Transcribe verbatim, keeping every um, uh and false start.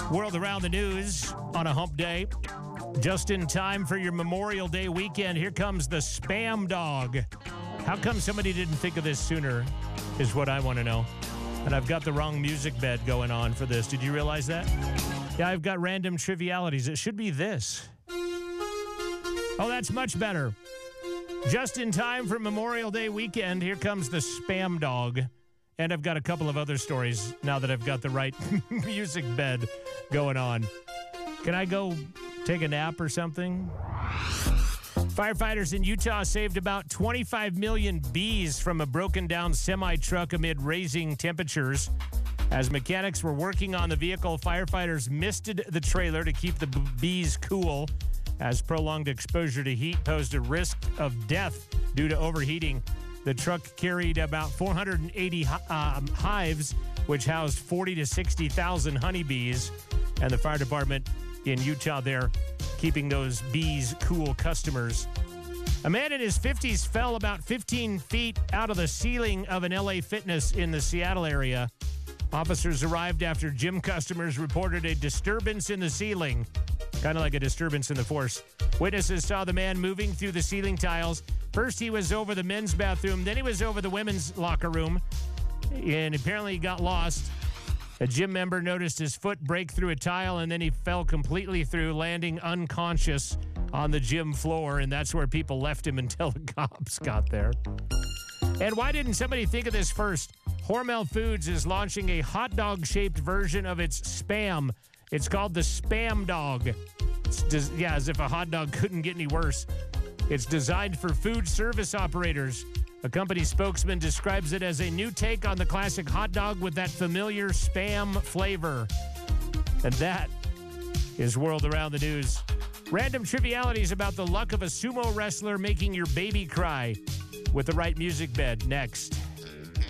World around the news on a hump day. Just in time for your Memorial Day weekend, here comes the Spam Dog. How come somebody didn't think of this sooner is what I want to know. And I've got the wrong music bed going on for this. Did you realize that? Yeah, I've got random trivialities. It should be this. Oh, that's much better. Just in time for Memorial Day weekend, here comes the Spam Dog. And I've got a couple of other stories now that I've got the right music bed going on. Can I go take a nap or something? Firefighters in Utah saved about twenty-five million bees from a broken down semi-truck amid raising temperatures. As mechanics were working on the vehicle, firefighters misted the trailer to keep the b- bees cool, as prolonged exposure to heat posed a risk of death due to overheating. The truck carried about four hundred eighty um, hives, which housed forty to sixty thousand honeybees. And the fire department in Utah there keeping those bees cool customers. A man in his fifties fell about fifteen feet out of the ceiling of an L A Fitness in the Seattle area. Officers arrived after gym customers reported a disturbance in the ceiling, kind of like a disturbance in the force. Witnesses saw the man moving through the ceiling tiles. First, he was over the men's bathroom. Then he was over the women's locker room. And apparently he got lost. A gym member noticed his foot break through a tile, and then he fell completely through, landing unconscious on the gym floor. And that's where people left him until the cops got there. And why didn't somebody think of this first? Hormel Foods is launching a hot dog-shaped version of its Spam. It's called the Spam Dog. It's des- yeah, as if a hot dog couldn't get any worse. It's designed for food service operators. A company spokesman describes it as a new take on the classic hot dog with that familiar Spam flavor. And that is World Around the News. Random trivialities about the luck of a sumo wrestler making your baby cry with the right music bed next.